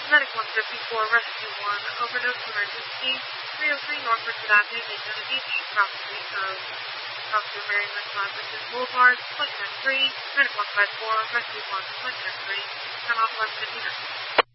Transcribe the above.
Medic 154, Rescue 1, overdose emergency, 303 North Richard Avenue, Daytona Beach, property of Dr. Mary McLaughlin Boulevard, Clinton 3, Medic 154, Rescue 1, Clinton 3, turn off 159.